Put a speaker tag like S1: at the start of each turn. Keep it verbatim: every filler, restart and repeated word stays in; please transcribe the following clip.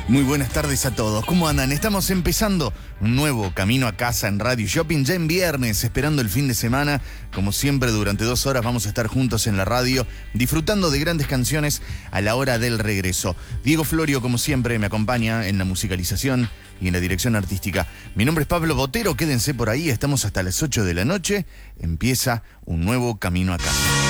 S1: Muy buenas tardes a todos. ¿Cómo andan? Estamos empezando un nuevo Camino a Casa en Radio Shopping, ya en viernes, esperando el fin de semana. Como siempre, durante dos horas vamos a estar juntos en la radio, disfrutando de grandes canciones a la hora del regreso. Diego Florio, como siempre, me acompaña en la musicalización y en la dirección artística. Mi nombre es Pablo Botero, quédense por ahí, estamos hasta las ocho de la noche. Empieza un nuevo Camino a Casa.